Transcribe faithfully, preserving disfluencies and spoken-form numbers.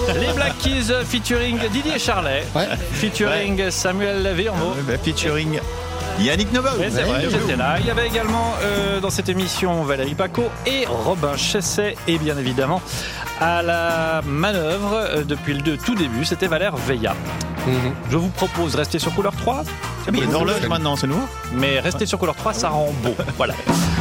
Les Black Keys featuring Didier Charlet, Ouais. featuring ouais. Samuel Véormeau, bah, featuring Yannick Novaud. Ouais, c'est vrai, j'étais là. Il y avait également euh, dans cette émission Valérie Paco et Robin Chesset, et bien évidemment à la manœuvre euh, depuis le tout début, c'était Valère Veillat. Mm-hmm. Je vous propose rester sur couleur trois. Il y a l'horloge maintenant, c'est nouveau. Mais rester sur couleur trois, ça rend beau. Voilà.